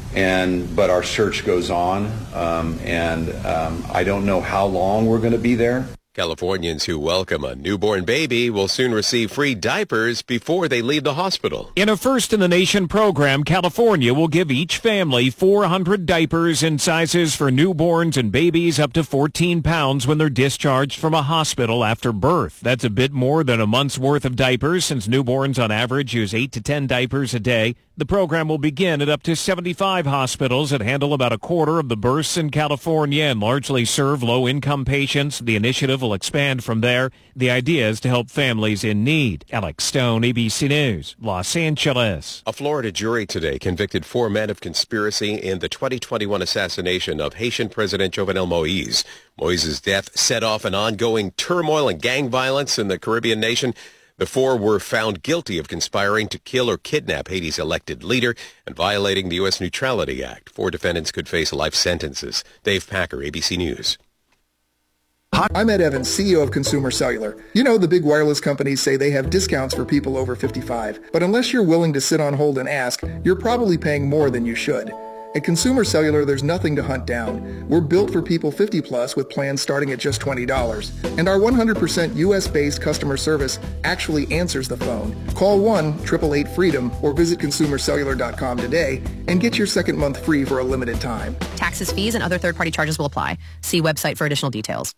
and but our search goes on, um, and um, I don't know how long we're going to be there. Californians who welcome a newborn baby will soon receive free diapers before they leave the hospital. In a first-in-the-nation program, California will give each family four hundred diapers in sizes for newborns and babies up to fourteen pounds when they're discharged from a hospital after birth. That's a bit more than a month's worth of diapers, since newborns on average use eight to ten diapers a day. The program will begin at up to seventy-five hospitals that handle about a quarter of the births in California and largely serve low-income patients. The initiative will expand from there. The idea is to help families in need. Alex Stone, A B C News, Los Angeles. A Florida jury today convicted four men of conspiracy in the twenty twenty-one assassination of Haitian President Jovenel Moïse. Moïse's death set off an ongoing turmoil and gang violence in the Caribbean nation. The four were found guilty of conspiring to kill or kidnap Haiti's elected leader and violating the U S Neutrality Act. Four defendants could face life sentences. Dave Packer, A B C News. Hi, I'm Ed Evans, C E O of Consumer Cellular. You know, the big wireless companies say they have discounts for people over fifty-five, but unless you're willing to sit on hold and ask, you're probably paying more than you should. At Consumer Cellular, there's nothing to hunt down. We're built for people fifty plus with plans starting at just twenty dollars. And our one hundred percent U S-based customer service actually answers the phone. Call one eight eight eight freedom or visit consumer cellular dot com today and get your second month free for a limited time. Taxes, fees, and other third-party charges will apply. See website for additional details.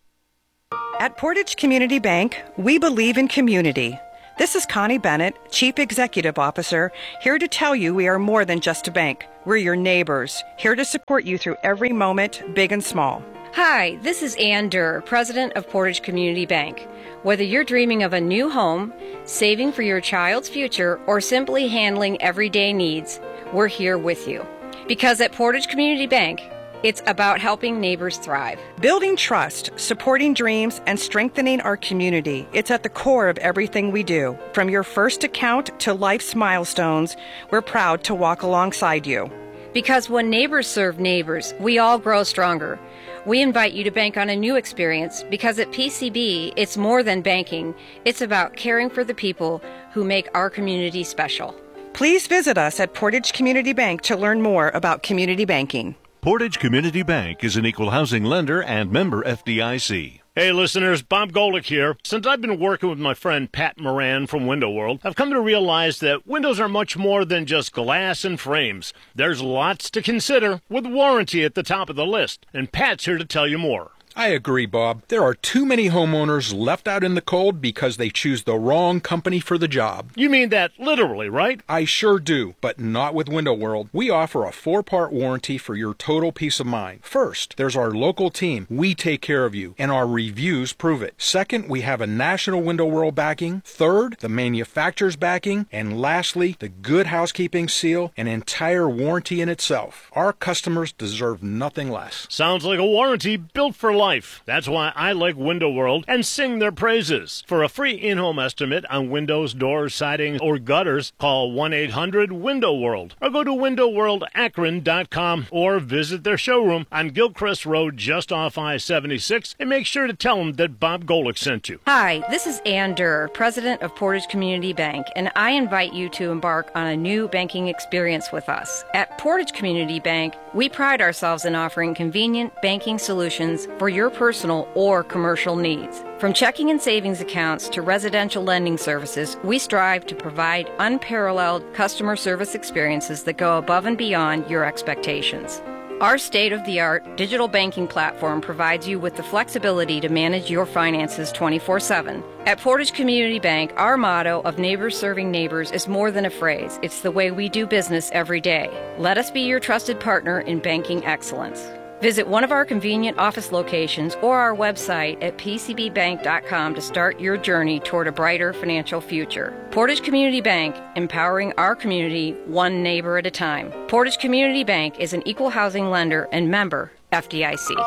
At Portage Community Bank, we believe in community. This is Connie Bennett, Chief Executive Officer, here to tell you we are more than just a bank. We're your neighbors, here to support you through every moment, big and small. Hi, this is Ann Durr, President of Portage Community Bank. Whether you're dreaming of a new home, saving for your child's future, or simply handling everyday needs, we're here with you. Because at Portage Community Bank, it's about helping neighbors thrive. Building trust, supporting dreams, and strengthening our community. It's at the core of everything we do. From your first account to life's milestones, we're proud to walk alongside you. Because when neighbors serve neighbors, we all grow stronger. We invite you to bank on a new experience because at P C B, it's more than banking. It's about caring for the people who make our community special. Please visit us at Portage Community Bank to learn more about community banking. Portage Community Bank is an equal housing lender and member F D I C. Hey listeners, Bob Golick here. Since I've been working with my friend Pat Moran from Window World, I've come to realize that windows are much more than just glass and frames. There's lots to consider, with warranty at the top of the list, and Pat's here to tell you more. I agree, Bob. There are too many homeowners left out in the cold because they choose the wrong company for the job. You mean that literally, right? I sure do, but not with Window World. We offer a four-part warranty for your total peace of mind. First, there's our local team. We take care of you, and our reviews prove it. Second, we have a national Window World backing. Third, the manufacturer's backing. And lastly, the Good Housekeeping seal, an entire warranty in itself. Our customers deserve nothing less. Sounds like a warranty built for life. Life. That's why I like Window World and sing their praises. For a free in-home estimate on windows, doors, siding, or gutters, call one eight hundred window world or go to window world akron dot com or visit their showroom on Gilchrist Road just off I seventy-six and make sure to tell them that Bob Golick sent you. Hi, this is Ann Durr, President of Portage Community Bank, and I invite you to embark on a new banking experience with us. At Portage Community Bank, we pride ourselves in offering convenient banking solutions for your personal or commercial needs. From checking and savings accounts to residential lending services, we strive to provide unparalleled customer service experiences that go above and beyond your expectations. Our state-of-the-art digital banking platform provides you with the flexibility to manage your finances twenty-four seven. At Portage Community Bank, our motto of neighbors serving neighbors is more than a phrase. It's the way we do business every day. Let us be your trusted partner in banking excellence. Visit one of our convenient office locations or our website at p c b bank dot com to start your journey toward a brighter financial future. Portage Community Bank, empowering our community one neighbor at a time. Portage Community Bank is an equal housing lender and member F D I C.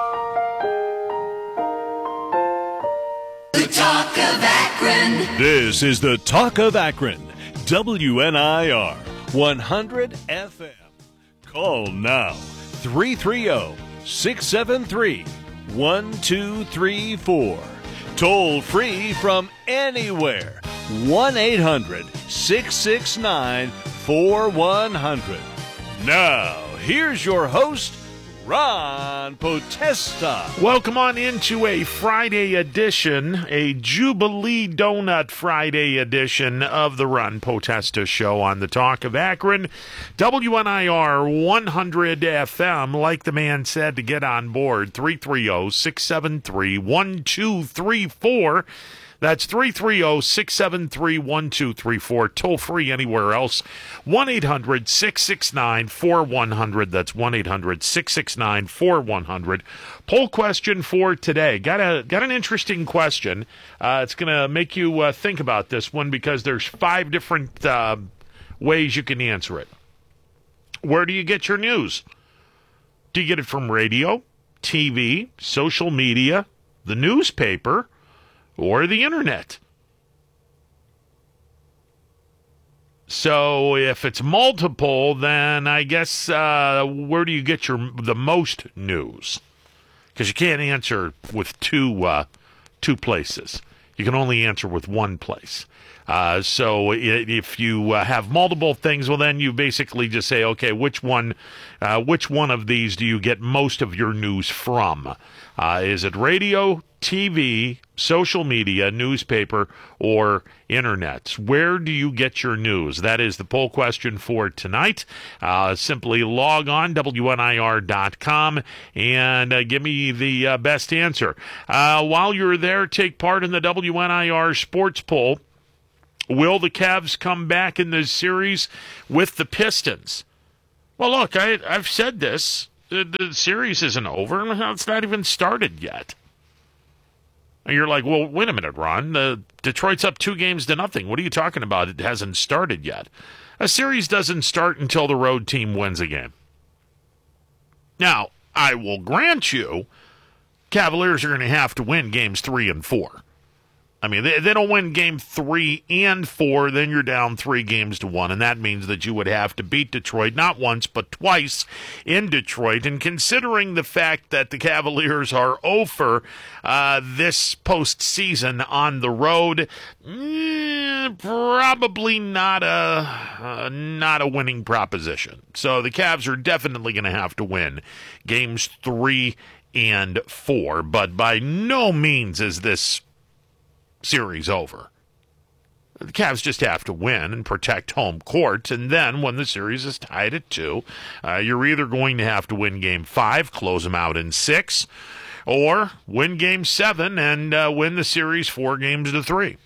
The Talk of Akron. This is the Talk of Akron, W N I R one hundred F M. Call now, three three zero, six seven three, one two three four. Toll free from anywhere, one eight hundred, six six nine, four one zero zero. Now, here's your host, Ron Potesta. Welcome on into a Friday edition, a Jubilee Donut Friday edition of the Ron Potesta Show on the Talk of Akron. W N I R one hundred F M, like the man said, to get on board, three three zero, six seven three, one two three four. That's three three zero, six seven three, one two three four. Toll free anywhere else. one eight hundred, six six nine, four one zero zero. That's one eight hundred, six six nine, four one zero zero. Poll question for today. Got a got an interesting question. Uh, it's going to make you uh, think about this one because there's five different uh, ways you can answer it. Where do you get your news? Do you get it from radio, T V, social media, the newspaper, or the internet? So if it's multiple, then I guess uh, where do you get your the most news? Because you can't answer with two uh, two places. You can only answer with one place. Uh, so if you uh, have multiple things, well, then you basically just say, okay, which one, uh, which one of these do you get most of your news from? Uh, is it radio, T V, social media, newspaper, or internet? Where do you get your news? That is the poll question for tonight. Uh, simply log on, W N I R dot com, and uh, give me the uh, best answer. Uh, while you're there, take part in the W N I R sports poll. Will the Cavs come back in this series with the Pistons? Well, look, I, I've said this. The, the series isn't over. It's not even started yet. And you're like, well, wait a minute, Ron. The Detroit's up two games to nothing. What are you talking about? It hasn't started yet. A series doesn't start until the road team wins a game. Now, I will grant you, Cavaliers are going to have to win games three and four. I mean, they, they don't win game three and four, then you're down three games to one, and that means that you would have to beat Detroit not once but twice in Detroit. And considering the fact that the Cavaliers are over uh, this postseason on the road, mm, probably not a uh, not a winning proposition. So the Cavs are definitely going to have to win games three and four, but by no means is this series over. The Cavs just have to win and protect home court, and then when the series is tied at two, uh, you're either going to have to win game five, close them out in six, or win game seven and uh, win the series four games to three.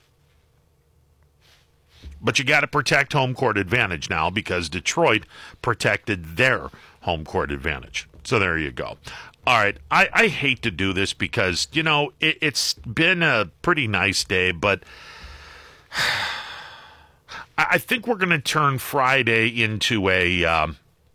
But you got to protect home court advantage now because Detroit protected their home court advantage. So there you go. All right, I, I hate to do this because, you know, it, it's been a pretty nice day, but I think we're going to turn Friday into a, um,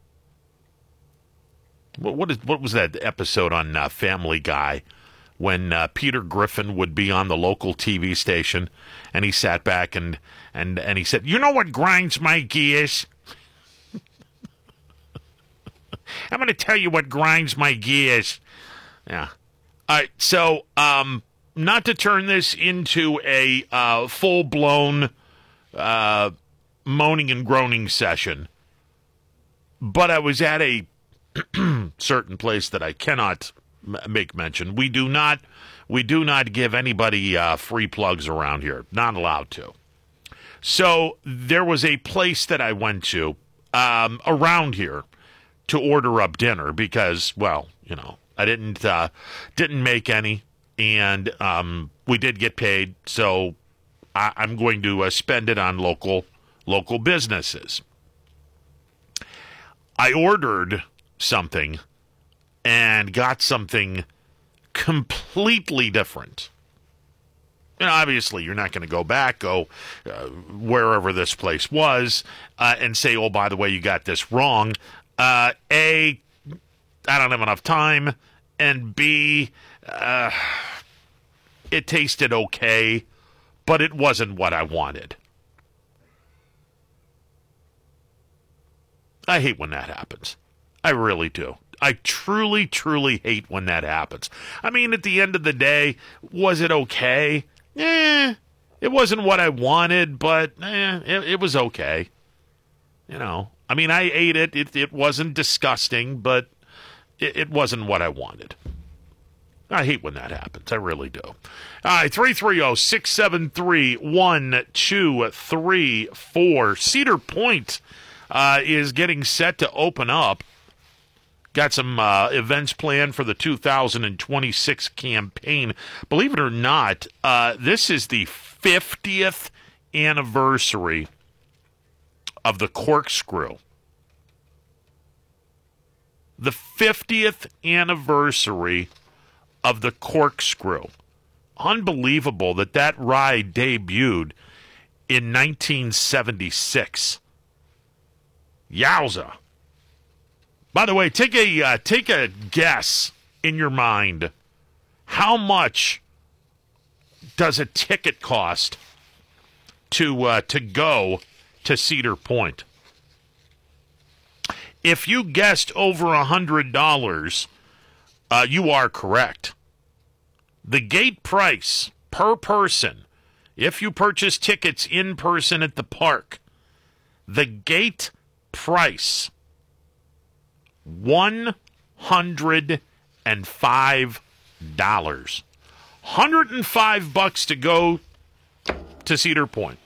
what, what, is, what was that episode on uh, Family Guy when uh, Peter Griffin would be on the local T V station and he sat back and, and, and he said, you know what grinds my gears? I'm going to tell you what grinds my gears. Yeah. All right. So, um, not to turn this into a uh, full-blown uh, moaning and groaning session, but I was at a certain place that I cannot m- make mention. We do not, we do not give anybody uh, free plugs around here. Not allowed to. So there was a place that I went to um, around here to order up dinner because, well, you know, I didn't uh, didn't make any, and um, we did get paid, so I- I'm going to uh, spend it on local local businesses. I ordered something and got something completely different. And obviously, you're not going to go back, go uh, wherever this place was, uh, and say, oh, by the way, you got this wrong. Uh, A, I don't have enough time, and B, uh, it tasted okay, but it wasn't what I wanted. I hate when that happens. I really do. I truly, truly hate when that happens. I mean, at the end of the day, was it okay? Eh, it wasn't what I wanted, but eh, it, it was okay. You know. I mean, I ate it. It, it wasn't disgusting, but it, it wasn't what I wanted. I hate when that happens. I really do. All right, three three zero, six seven three, one two three four. Cedar Point uh, is getting set to open up. Got some uh, events planned for the two thousand twenty-six campaign. Believe it or not, uh, this is the fiftieth anniversary of the Corkscrew. The fiftieth anniversary of the Corkscrew. Unbelievable that that ride debuted in nineteen seventy-six. Yowza. By the way, take a uh, take a guess in your mind. How much does a ticket cost to uh, to go to Cedar Point? If you guessed over a hundred dollars, uh, you are correct. The gate price per person, if you purchase tickets in person at the park, the gate price, one hundred five dollars. one hundred five bucks to go to Cedar Point.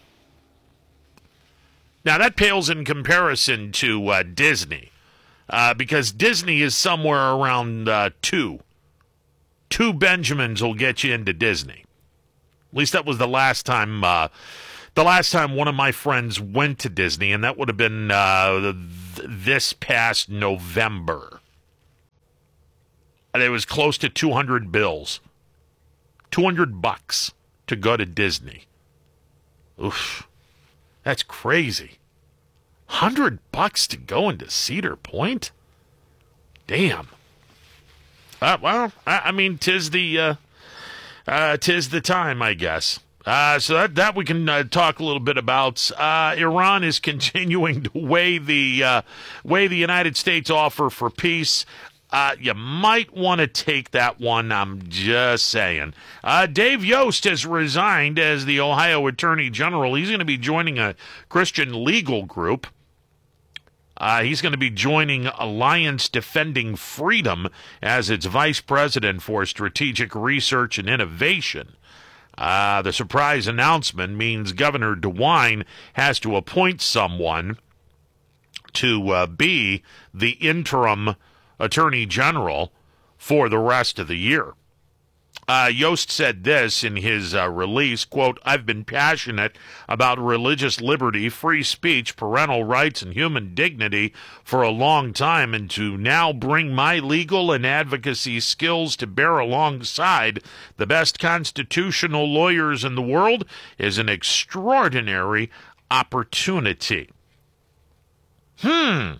Now, that pales in comparison to uh, Disney, uh, because Disney is somewhere around uh, two. Two Benjamins will get you into Disney. At least that was the last time uh, the last time one of my friends went to Disney, and that would have been uh, th- this past November. And it was close to two hundred bills. two hundred bucks to go to Disney. Oof. That's crazy. one hundred bucks to go into Cedar Point? Damn. Uh, well, I, I mean, tis the uh, uh, tis the time, I guess. Uh, so that that we can uh, talk a little bit about. Uh, Iran is continuing to weigh the uh, weigh the United States offer for peace. Uh, you might want to take that one. I'm just saying. Uh, Dave Yost has resigned as the Ohio Attorney General. He's going to be joining a Christian legal group. Uh, he's going to be joining Alliance Defending Freedom as its vice president for strategic research and innovation. Uh, the surprise announcement means Governor DeWine has to appoint someone to uh, be the interim Attorney General for the rest of the year. Uh, Yost said this in his uh, release, quote, "I've been passionate about religious liberty, free speech, parental rights, and human dignity for a long time, and to now bring my legal and advocacy skills to bear alongside the best constitutional lawyers in the world is an extraordinary opportunity." Hmm.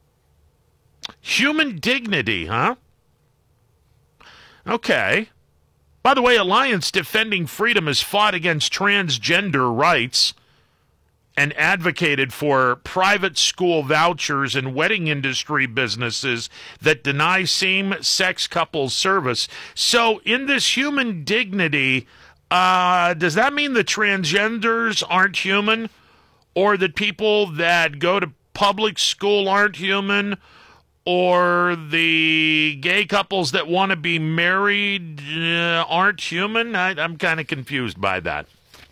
Human dignity, huh? Okay. By the way, Alliance Defending Freedom has fought against transgender rights and advocated for private school vouchers and wedding industry businesses that deny same-sex couples service. So in this human dignity, uh, does that mean that transgenders aren't human? Or that people that go to public school aren't human? Or the gay couples that want to be married uh, aren't human? I, I'm kind of confused by that.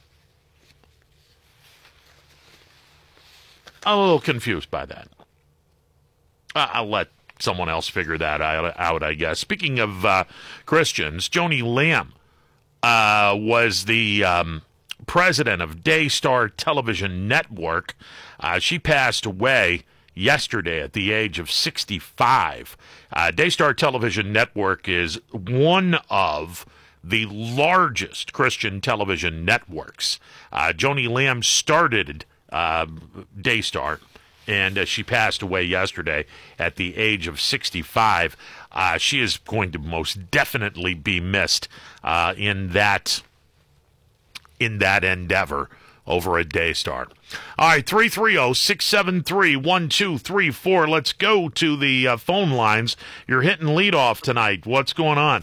I'm a little confused by that. Uh, I'll let someone else figure that out, I guess. Speaking of uh, Christians, Joni Lamb uh, was the um, president of Daystar Television Network. Uh, she passed away yesterday at the age of sixty-five. Uh, Daystar Television Network is one of the largest Christian television networks. Uh, Joni Lamb started uh, Daystar, and uh, she passed away yesterday at the age of sixty-five. Uh, she is going to most definitely be missed uh, in that in that endeavor over at Daystar. All right, three three zero, six seven three, one two three four. Let's go to the uh, phone lines. You're hitting leadoff tonight. What's going on?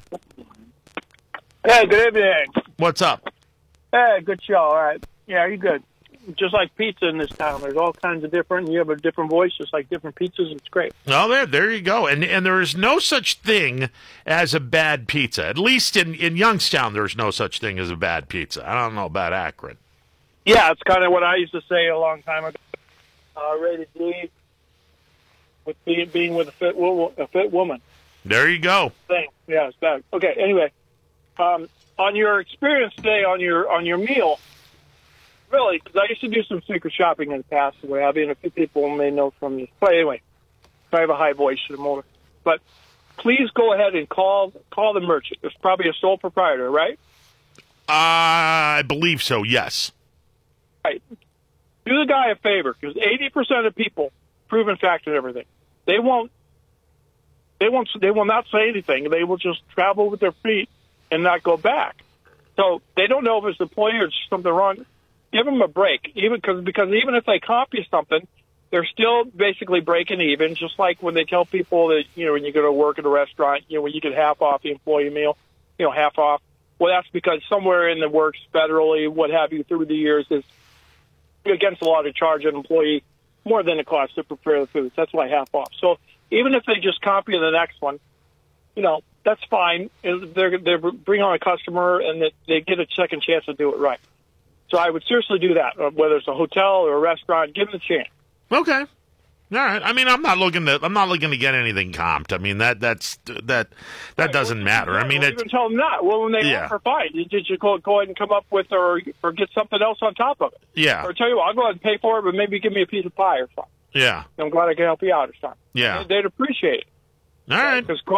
Hey, good evening. What's up? Hey, good show. All right. Yeah, you're good. Just like pizza in this town. There's all kinds of different, you have a different voice, just like different pizzas. It's great. Oh, there there you go. And and there is no such thing as a bad pizza. At least in, in Youngstown, there's no such thing as a bad pizza. I don't know about Akron. Yeah, it's kind of what I used to say a long time ago. Uh, rated D, with being, being with a fit, a fit woman. There you go. Thing. Yeah, it's bad. Okay, anyway, um, on your experience today on your on your meal, really, because I used to do some secret shopping in the past, and what have you, and a few people may know from this. But anyway, I have a high voice at the moment. But please go ahead and call call the merchant. It's probably a sole proprietor, right? Uh, I believe so, yes. Right. Do the guy a favor, because eighty percent of people, proven fact and everything, they won't, they won't, they will not say anything. They will just travel with their feet and not go back. So they don't know if it's the employee or something wrong. Give them a break, even because because even if they copy something, they're still basically breaking even. Just like when they tell people that, you know, when you go to work at a restaurant, you know, when you get half off the employee meal, you know, half off. Well, that's because somewhere in the works, federally, what have you, through the years, is against the law to charge an employee more than it costs to prepare the foods. That's why half off. So even if they just copy the next one, you know, that's fine. They're, they bring on a customer and they, they get a second chance to do it right. So I would seriously do that, whether it's a hotel or a restaurant. Give them a chance. Okay. All right. I mean, I'm not looking to. I'm not looking to get anything comped. I mean, that that's that that right, doesn't well, matter. I mean, well, it, even tell them that. Well, when they yeah. offer, fine. You just you go go ahead and come up with or or get something else on top of it. Yeah. Or tell you what, I'll go ahead and pay for it, but maybe give me a piece of pie or something. Yeah. I'm glad I can help you out or something. Yeah. They'd appreciate it. All right. Because